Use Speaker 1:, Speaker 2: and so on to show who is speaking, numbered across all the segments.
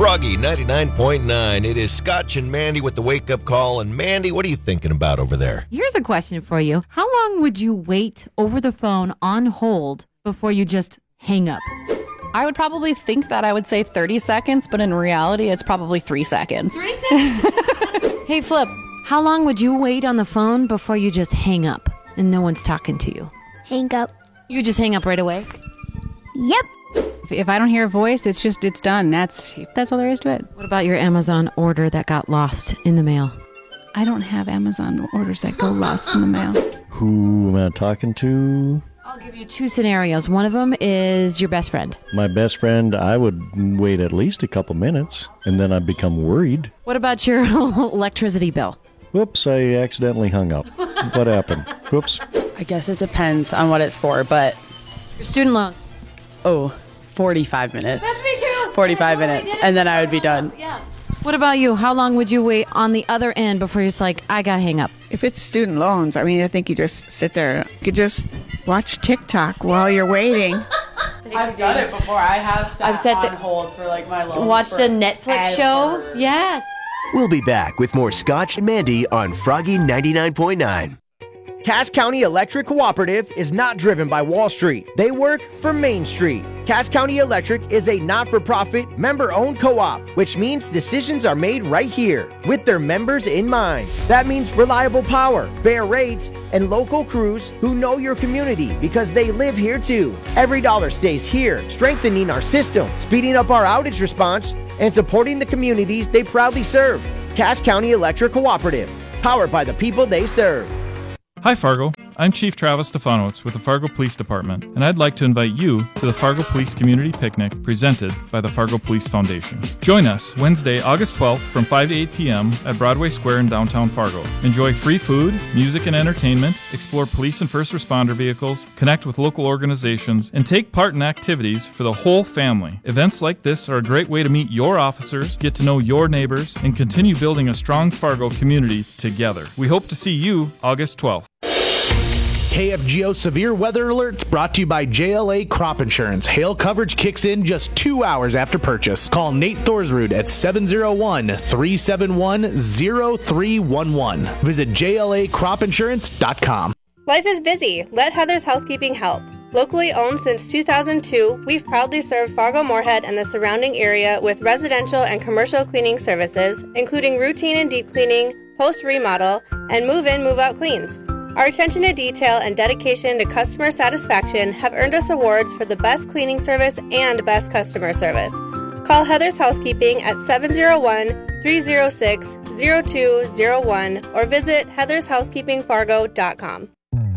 Speaker 1: Froggy 99.9. It is Scotch and Mandy with the wake-up call. And Mandy, what are you thinking about over there?
Speaker 2: Here's a question for you. How long would you wait over the phone on hold before you just hang up?
Speaker 3: I would probably think that I would say 30 seconds, but in reality, it's probably 3 seconds.
Speaker 2: 3 seconds? Hey, Flip, how long would you wait on the phone before you just hang up and no one's talking to you?
Speaker 4: Hang up.
Speaker 2: You just hang up right away?
Speaker 4: Yep.
Speaker 5: If I don't hear a voice, it's done. That's all there is to it.
Speaker 2: What about your Amazon order that got lost in the mail?
Speaker 5: I don't have Amazon orders that go lost in the mail.
Speaker 6: Who am I talking to?
Speaker 2: I'll give you 2 scenarios. One of them is your best friend.
Speaker 6: My best friend, I would wait at least a couple minutes, and then I'd become worried.
Speaker 2: What about your electricity bill?
Speaker 6: Whoops, I accidentally hung up. What happened? Whoops.
Speaker 7: I guess it depends on what it's for, but...
Speaker 2: Your student loans.
Speaker 7: 45 minutes.
Speaker 2: That's me too.
Speaker 7: 45 minutes, and then I would be done.
Speaker 2: Yeah. What about you? How long would you wait on the other end before you're just like, I gotta hang up?
Speaker 8: If it's student loans, I mean, I think you just sit there. You could just watch TikTok while you're waiting.
Speaker 7: I've done it before. I have sat on hold for like my loans.
Speaker 2: Watched a Netflix show? Yes.
Speaker 9: We'll be back with more Scotch and Mandy on Froggy 99.9.
Speaker 10: Cass County Electric Cooperative is not driven by Wall Street. They work for Main Street. Cass County Electric is a not-for-profit, member-owned co-op, which means decisions are made right here with their members in mind. That means reliable power, fair rates, and local crews who know your community because they live here too. Every dollar stays here, strengthening our system, speeding up our outage response, and supporting the communities they proudly serve. Cass County Electric Cooperative, powered by the people they serve.
Speaker 11: Hi Fargo, I'm Chief Travis Stefanowitz with the Fargo Police Department, and I'd like to invite you to the Fargo Police Community Picnic presented by the Fargo Police Foundation. Join us Wednesday, August 12th from 5 to 8 p.m. at Broadway Square in downtown Fargo. Enjoy free food, music and entertainment, explore police and first responder vehicles, connect with local organizations, and take part in activities for the whole family. Events like this are a great way to meet your officers, get to know your neighbors, and continue building a strong Fargo community together. We hope to see you August 12th.
Speaker 12: KFGO Severe Weather Alerts brought to you by JLA Crop Insurance. Hail coverage kicks in just 2 hours after purchase. Call Nate Thorsrud at 701-371-0311. Visit JLACropInsurance.com.
Speaker 13: Life is busy. Let Heather's Housekeeping help. Locally owned since 2002, we've proudly served Fargo-Moorhead and the surrounding area with residential and commercial cleaning services, including routine and deep cleaning, post-remodel, and move-in, move-out cleans. Our attention to detail and dedication to customer satisfaction have earned us awards for the best cleaning service and best customer service. Call Heather's Housekeeping at 701-306-0201 or visit heathershousekeepingfargo.com.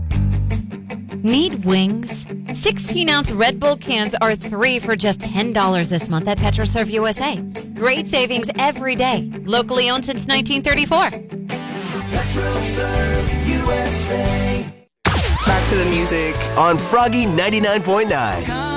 Speaker 14: Need wings? 16-ounce Red Bull cans are $3 for just $10 this month at PetroServe USA. Great savings every day. Locally owned since 1934.
Speaker 9: PetroServe USA. Back to the music on Froggy 99.9.